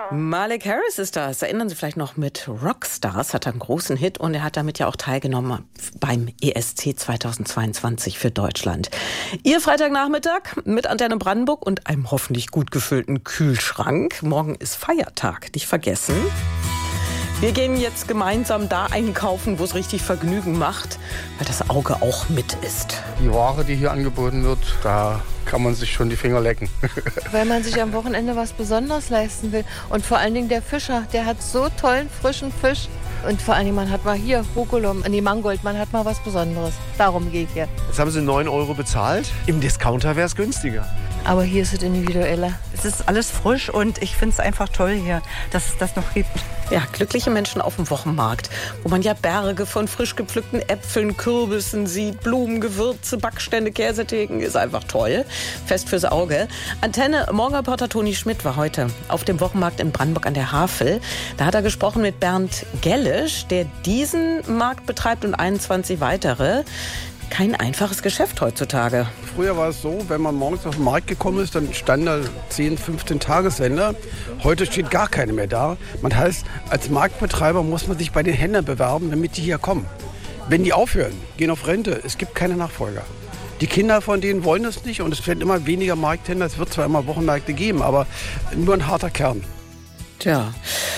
Malik Harris ist das. Erinnern Sie vielleicht noch, mit Rockstars hat er einen großen Hit und er hat damit ja auch teilgenommen beim ESC 2022 für Deutschland. Ihr Freitagnachmittag mit Antenne Brandenburg und einem hoffentlich gut gefüllten Kühlschrank. Morgen ist Feiertag, nicht vergessen. Wir gehen jetzt gemeinsam da einkaufen, wo es richtig Vergnügen macht, weil das Auge auch mit ist. Die Ware, die hier angeboten wird, da kann man sich schon die Finger lecken. Weil man sich am Wochenende was Besonderes leisten will. Und vor allen Dingen der Fischer, der hat so tollen, frischen Fisch. Und vor allen Dingen, man hat mal hier Rucola, Mangold, man hat mal was Besonderes. Darum gehe ich hier. Jetzt haben Sie 9 € bezahlt. Im Discounter wäre es günstiger. Aber hier ist es individueller. Es ist alles frisch und ich finde es einfach toll hier, dass es das noch gibt. Ja, glückliche Menschen auf dem Wochenmarkt, wo man ja Berge von frisch gepflückten Äpfeln, Kürbissen sieht, Blumen, Gewürze, Backstände, Käsetheken, ist einfach toll. Fest fürs Auge. Antenne Morgenreporter Toni Schmidt war heute auf dem Wochenmarkt in Brandenburg an der Havel. Da hat er gesprochen mit Bernd Gellisch, der diesen Markt betreibt und 21 weitere. Kein einfaches Geschäft heutzutage. Früher war es so, wenn man morgens auf den Markt gekommen ist, dann standen da 10, 15 Tagessender. Heute steht gar keine mehr da. Man heißt, als Marktbetreiber muss man sich bei den Händlern bewerben, damit die hier kommen. Wenn die aufhören, gehen auf Rente, es gibt keine Nachfolger. Die Kinder von denen wollen das nicht und es werden immer weniger Markthändler. Es wird zwar immer Wochenmärkte geben, aber nur ein harter Kern. Tja,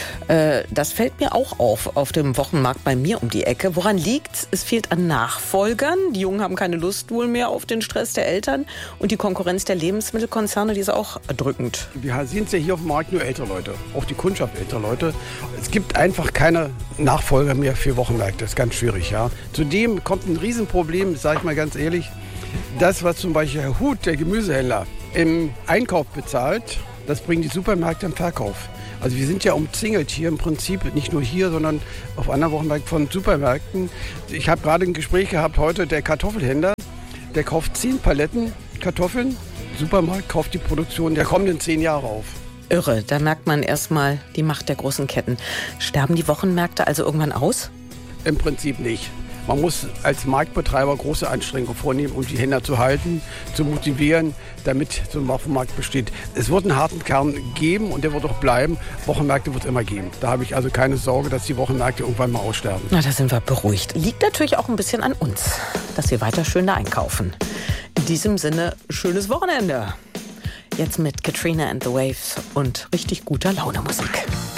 das fällt mir auch auf dem Wochenmarkt bei mir um die Ecke. Woran liegt's? Es fehlt an Nachfolgern. Die Jungen haben keine Lust wohl mehr auf den Stress der Eltern. Und die Konkurrenz der Lebensmittelkonzerne, die ist auch erdrückend. Wir sehen es ja hier auf dem Markt nur ältere Leute, auch die Kundschaft ältere Leute. Es gibt einfach keine Nachfolger mehr für Wochenmärkte. Das ist ganz schwierig, ja. Zudem kommt ein Riesenproblem, sage ich mal ganz ehrlich. Das, was zum Beispiel Herr Huth, der Gemüsehändler, im Einkauf bezahlt, das bringen die Supermärkte im Verkauf. Also wir sind ja umzingelt hier im Prinzip, nicht nur hier, sondern auf anderen Wochenmärkten von Supermärkten. Ich habe gerade ein Gespräch gehabt heute, der Kartoffelhändler, der kauft 10 Paletten Kartoffeln. Der Supermarkt kauft die Produktion der kommenden 10 Jahre auf. Irre, da merkt man erstmal die Macht der großen Ketten. Sterben die Wochenmärkte also irgendwann aus? Im Prinzip nicht. Man muss als Marktbetreiber große Anstrengungen vornehmen, um die Händler zu halten, zu motivieren, damit so ein Wochenmarkt besteht. Es wird einen harten Kern geben und der wird auch bleiben. Wochenmärkte wird es immer geben. Da habe ich also keine Sorge, dass die Wochenmärkte irgendwann mal aussterben. Na, da sind wir beruhigt. Liegt natürlich auch ein bisschen an uns, dass wir weiter schön da einkaufen. In diesem Sinne, schönes Wochenende. Jetzt mit Katrina and the Waves und richtig guter Laune Musik.